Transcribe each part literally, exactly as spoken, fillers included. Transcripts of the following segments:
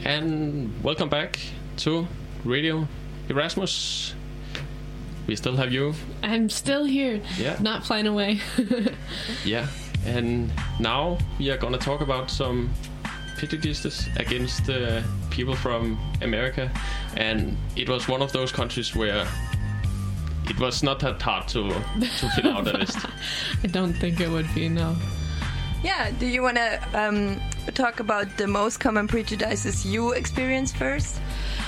and welcome back to Radio Erasmus. We still have you. I'm still here. Yeah. Not flying away. Yeah. And now we are gonna talk about some prejudices against uh, people from America, and it was one of those countries where it was not that hard to to fill out a list. I don't think it would be, no. Yeah, do you want to um, talk about the most common prejudices you experience first?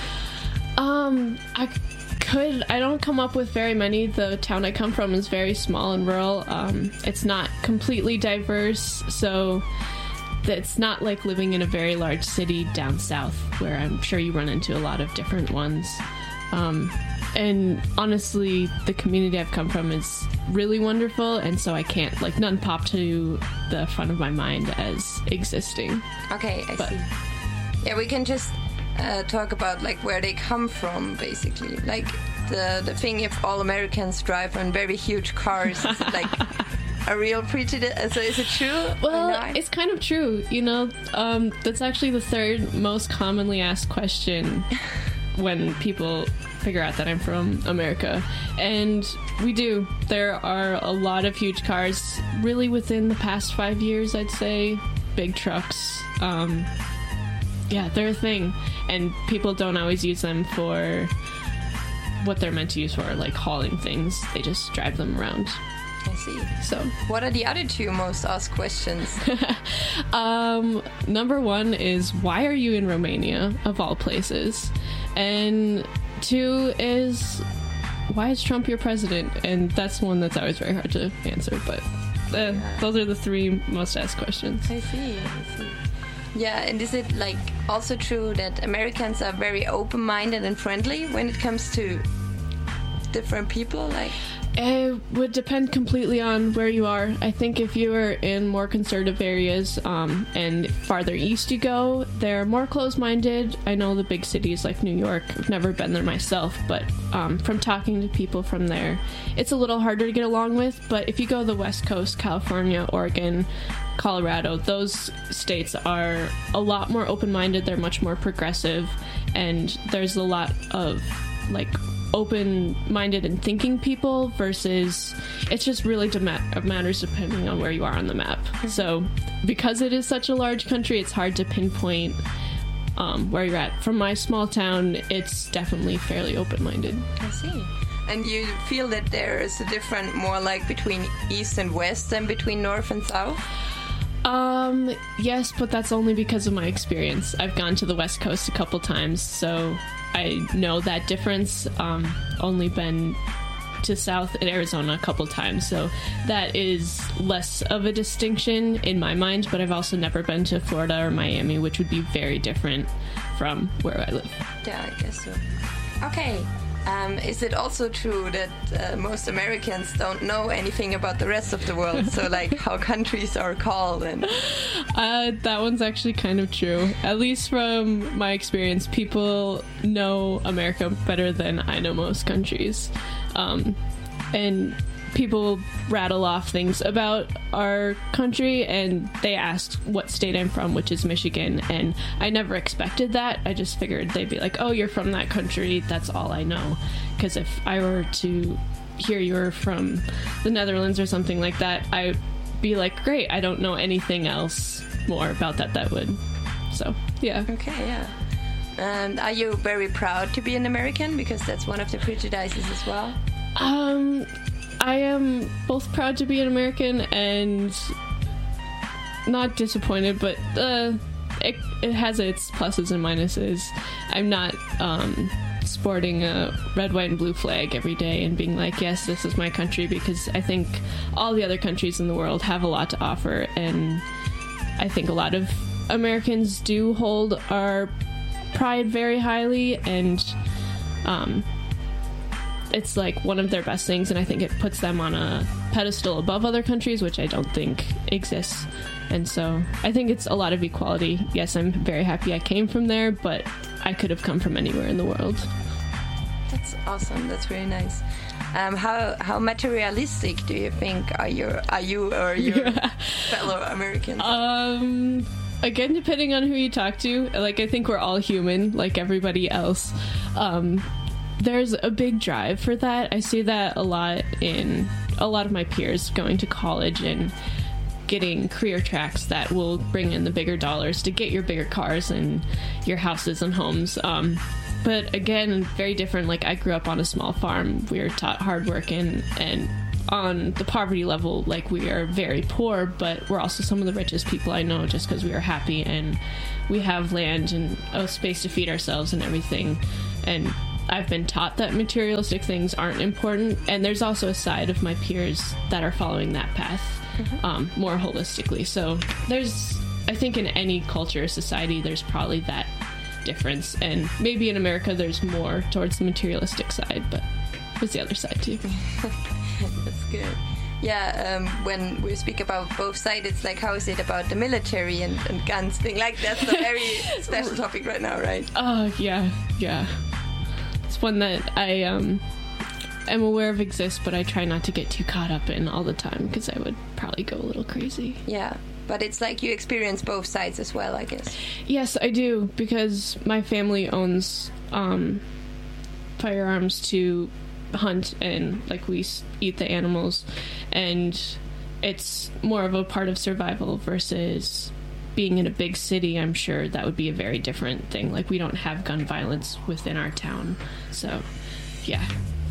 Um, I could. I don't come up with very many. The town I come from is very small and rural. Um, it's not completely diverse, so it's not like living in a very large city down south, where I'm sure you run into a lot of different ones. Um, and honestly, the community I've come from is really wonderful, and so I can't, like, none pop to the front of my mind as existing. Okay, I But- see. Yeah, we can just uh, talk about, like, where they come from, basically. Like, the the thing if all Americans drive on very huge cars, is it, like, a real prejudice? So is it true? Well, or not? it's kind of true, you know. Um, that's actually the third most commonly asked question when people figure out that I'm from America. And we do. There are a lot of huge cars, really within the past five years, I'd say. Big trucks. Um, yeah, they're a thing. And people don't always use them for what they're meant to use for, like hauling things. They just drive them around. I see. So, What are the other two most asked questions? um, number one is, why are you in Romania, of all places? And two is, why is Trump your president? And that's one that's always very hard to answer, but uh, those are the three most asked questions. I see, I see. Yeah, and is it, like, also true that Americans are very open-minded and friendly when it comes to different people? Like, It would depend completely on where you are. I think if you are in more conservative areas, um, and farther east you go, they're more closed-minded. I know the big cities like New York. I've never been there myself, but um, from talking to people from there, it's a little harder to get along with. But if you go to the West Coast, California, Oregon, Colorado, those states are a lot more open-minded. They're much more progressive, and there's a lot of, like, open-minded and thinking people versus it's just really dem- matters depending on where you are on the map. So because it is such a large country, it's hard to pinpoint um, where you're at. From my small town, it's definitely fairly open-minded. I see. And you feel that there is a different, more like between east and west than between north and south? Um, yes, but that's only because of my experience. I've gone to the West Coast a couple times, so I know that difference. Um, only been to South in Arizona a couple times, so that is less of a distinction in my mind, but I've also never been to Florida or Miami, which would be very different from where I live. Yeah, I guess so. Okay. Um, is it also true that uh, most Americans don't know anything about the rest of the world? So, like, how countries are called and... Uh, that one's actually kind of true. At least from my experience, people know America better than I know most countries. Um, and people rattle off things about our country, and they ask what state I'm from, which is Michigan, and I never expected that. I just figured they'd be like, oh, you're from that country, that's all I know. Because if I were to hear you're from the Netherlands or something like that, I'd be like, great, I don't know anything else more about that that would. So, yeah. Okay, yeah. And are you very proud to be an American? Because that's one of the prejudices as well. Um... I am both proud to be an American and not disappointed, but uh, it, it has its pluses and minuses. I'm not um, sporting a red, white, and blue flag every day and being like, yes, this is my country, because I think all the other countries in the world have a lot to offer, and I think a lot of Americans do hold our pride very highly, and um it's like one of their best things, and I think it puts them on a pedestal above other countries, which I don't think exists. And so I think it's a lot of equality. Yes, I'm very happy I came from there, but I could have come from anywhere in the world. That's awesome. That's really nice. Um, how how materialistic do you think are you are you or your fellow Americans? Um, again, depending on who you talk to, like, I think we're all human, like everybody else. Um, there's a big drive for that. I see that a lot in a lot of my peers going to college and getting career tracks that will bring in the bigger dollars to get your bigger cars and your houses and homes. Um, but again, very different. Like, I grew up on a small farm. We were taught hard work, and, and on the poverty level, like, we are very poor, but we're also some of the richest people I know just because we are happy and we have land and a space to feed ourselves and everything. And I've been taught that materialistic things aren't important. And there's also a side of my peers that are following that path. Mm-hmm. Um, more holistically. So there's, I think in any culture or society, there's probably that difference. And maybe in America, there's more towards the materialistic side, but there's the other side too. That's good. Yeah, um, when we speak about both sides, it's like, how is it about the military and, and guns thing? Like, that's a very special topic right now, right? Oh, yeah, yeah. It's one that I, um... I'm aware of exists, but I try not to get too caught up in all the time because I would probably go a little crazy. Yeah, but it's like you experience both sides as well, I guess. Yes, I do, because my family owns um, firearms to hunt, and like we eat the animals, and it's more of a part of survival versus being in a big city. I'm sure that would be a very different thing. Like, we don't have gun violence within our town, so yeah.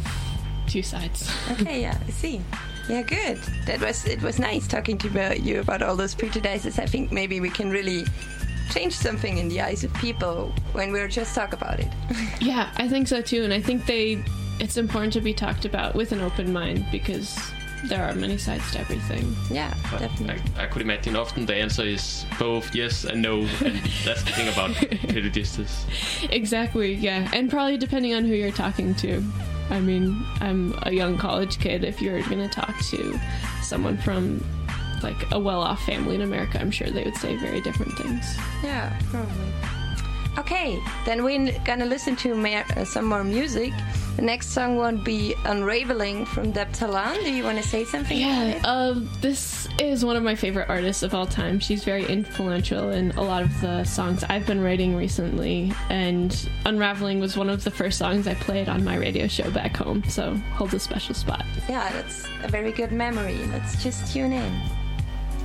Two sides. Okay, yeah, I see. Yeah, good. That was it. Was nice talking to about you about all those prejudices. I think maybe we can really change something in the eyes of people when we're just talk about it. Yeah, I think so too, and I think they. It's important to be talked about with an open mind because there are many sides to everything. Yeah, but definitely. I, I could imagine often the answer is both yes and no, and that's the thing about prejudices. Exactly. Yeah, and probably depending on who you're talking to. I mean, I'm a young college kid. If you're going to talk to someone from, like, a well-off family in America, I'm sure they would say very different things. Yeah, probably. Okay, then we're going to listen to ma- uh, some more music. The next song won't be Unraveling from Deb Talan. Do you want to say something yeah, about it? Uh, this is one of my favorite artists of all time. She's very influential in a lot of the songs I've been writing recently, and Unraveling was one of the first songs I played on my radio show back home, so holds a special spot. Yeah, that's a very good memory. Let's just tune in.